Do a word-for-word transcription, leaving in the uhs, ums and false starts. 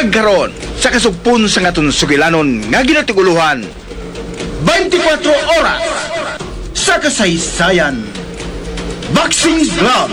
Buntag karon sa kasugpon sa ngaton sugilanon nga ginatiguluhan. twenty-four oras sa kasaysayan. Boxing Glove.